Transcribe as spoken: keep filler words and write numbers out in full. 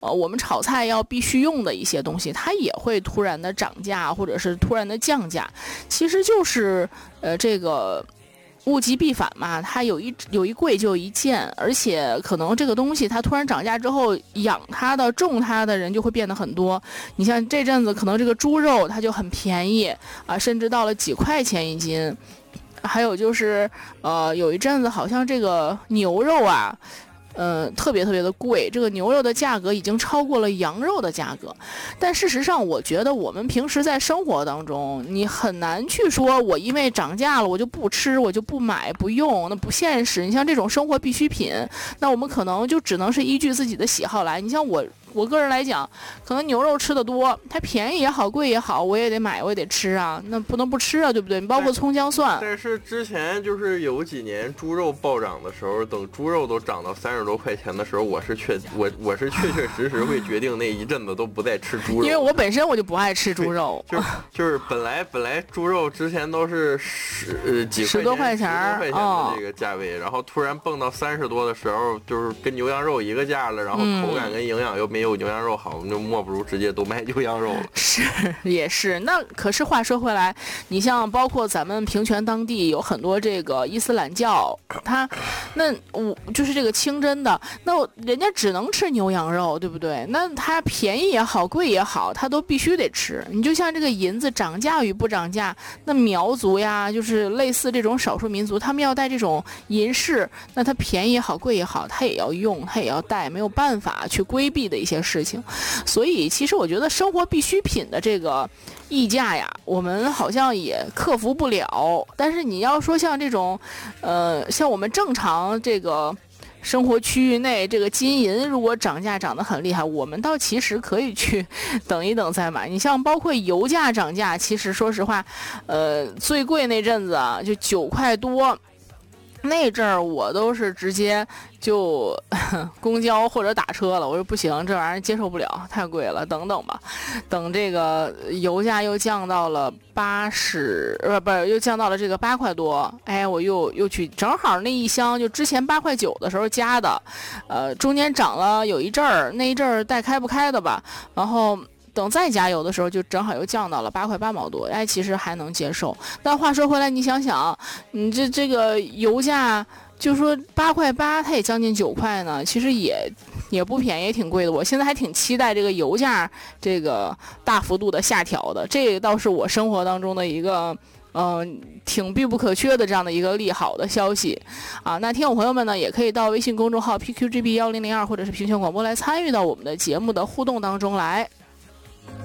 呃，我们炒菜要必须用的一些东西，它也会突然的涨价或者是突然的降价，其实就是呃这个物极必反嘛，它有一有一贵就有一贱，而且可能这个东西它突然涨价之后，养它的种它的人就会变得很多。你像这阵子可能这个猪肉它就很便宜啊，甚至到了几块钱一斤。还有就是呃有一阵子好像这个牛肉啊呃，特别特别的贵，这个牛肉的价格已经超过了羊肉的价格。但事实上，我觉得我们平时在生活当中，你很难去说我因为涨价了，我就不吃，我就不买，不用，那不现实。你像这种生活必需品，那我们可能就只能是依据自己的喜好来。你像我。我个人来讲，可能牛肉吃的多，它便宜也好，贵也好，我也得买，我也得吃啊，那不能不吃啊，对不对？你包括葱姜蒜。 但是之前就是有几年猪肉暴涨的时候，等猪肉都涨到三十多块钱的时候，我是确我我是确确实实会决定那一阵子都不再吃猪肉， 因为我本身我就不爱吃猪肉。 就就是本来本来猪肉之前都是十呃几十多块钱十多块钱的这个价位，哦、然后突然蹦到三十多的时候，就是跟牛羊肉一个价了，然后口感跟营养又没。没有牛羊肉好，我们就莫不如直接都卖牛羊肉了。 是，也是。那可是话说回来，你像包括咱们平泉当地有很多这个伊斯兰教，他那我就是这个清真的，那人家只能吃牛羊肉，对不对？那它便宜也好，贵也好，它都必须得吃。你就像这个银子涨价与不涨价，那苗族呀，就是类似这种少数民族，他们要带这种银饰，那它便宜也好，贵也好，它也要用，它也要带，没有办法去规避的一些。些事情，所以其实我觉得生活必需品的这个溢价呀，我们好像也克服不了。但是你要说像这种，呃，像我们正常这个生活区域内，这个金银如果涨价涨得很厉害，我们倒其实可以去等一等再买。你像包括油价涨价，其实说实话，呃，最贵那阵子啊，就九块多。那阵儿我都是直接就公交或者打车了，我说不行，这玩意儿接受不了，太贵了，等等吧。等这个油价又降到了八十，呃，不是，又降到了这个八块多，哎，我又又去，正好那一箱就之前八块九的时候加的，呃，中间涨了有一阵儿，那一阵儿带开不开的吧，然后。等再加油的时候，就正好又降到了八块八毛多，哎，其实还能接受。但话说回来，你想想，你这这个油价，就说八块八，它也将近九块呢，其实也也不便宜，也挺贵的。我现在还挺期待这个油价这个大幅度的下调的，这倒是我生活当中的一个。嗯、呃，挺必不可缺的这样的一个利好的消息啊！那听友朋友们呢，也可以到微信公众号 P Q G B 一零零二或者是平权广播来参与到我们的节目的互动当中来。